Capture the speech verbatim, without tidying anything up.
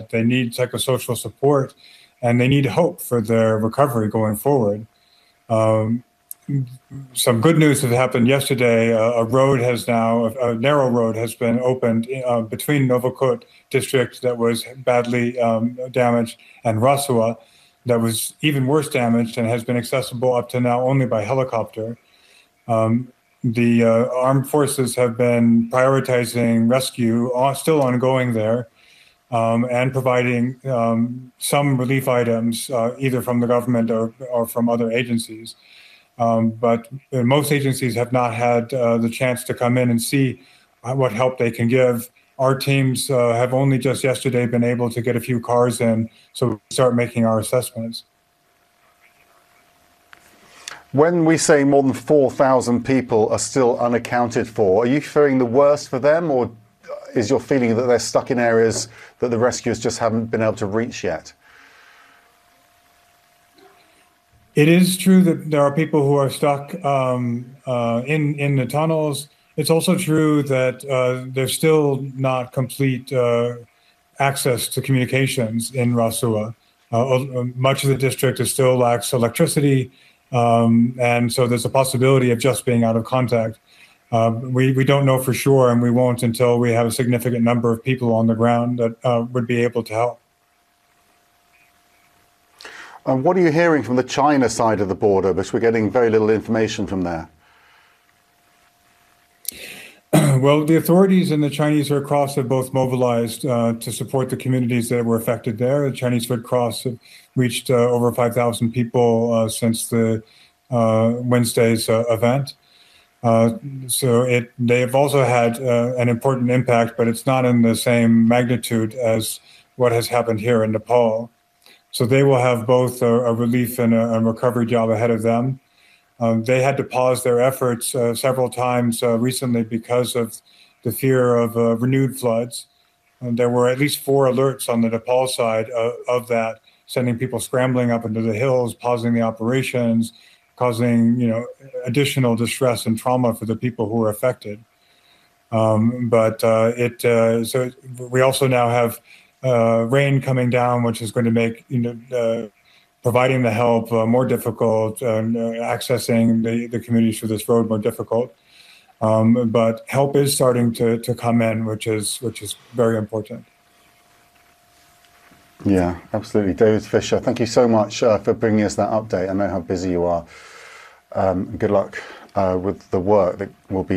that. They need psychosocial support, and they need hope for their recovery going forward. Um, some good news has happened yesterday. Uh, a road has now, a, a narrow road has been opened uh, between Novokot district that was badly um, damaged and Rasua that was even worse damaged and has been accessible up to now only by helicopter. Um, the uh, armed forces have been prioritizing rescue, uh, still ongoing there, um, and providing um, some relief items, uh, either from the government or, or from other agencies. Um, but most agencies have not had uh, the chance to come in and see what help they can give. Our teams uh, have only just yesterday been able to get a few cars in, so we start making our assessments. When we say more than four thousand people are still unaccounted for, are you fearing the worst for them, or is your feeling that they're stuck in areas that the rescuers just haven't been able to reach yet? It is true that there are people who are stuck um, uh, in, in the tunnels. It's also true that uh, there's still not complete uh, access to communications in Rasua. Uh, much of the district is still lacks electricity, um, and so there's a possibility of just being out of contact. Uh, we, we don't know for sure, and we won't until we have a significant number of people on the ground that uh, would be able to help. And what are you hearing from the China side of the border? Because we're getting very little information from there. Well, the authorities and the Chinese Red Cross have both mobilized uh, to support the communities that were affected there. The Chinese Red Cross have reached uh, over five thousand people uh, since the uh, Wednesday's uh, event. Uh, so it, they have also had uh, an important impact, but it's not in the same magnitude as what has happened here in Nepal. So they will have both a, a relief and a, a recovery job ahead of them. Um, they had to pause their efforts uh, several times uh, recently because of the fear of uh, renewed floods. And there were at least four alerts on the Nepal side uh, of that, sending people scrambling up into the hills, pausing the operations, causing you know additional distress and trauma for the people who were affected. Um, but uh, it uh, so we also now have uh, rain coming down, which is going to make you know. Uh, providing the help uh, more difficult, and uh, accessing the, the communities for this road more difficult. Um, but help is starting to, to come in, which is which is very important. Yeah, absolutely. David Fisher, thank you so much uh, for bringing us that update. I know how busy you are. Um, good luck uh, with the work that will be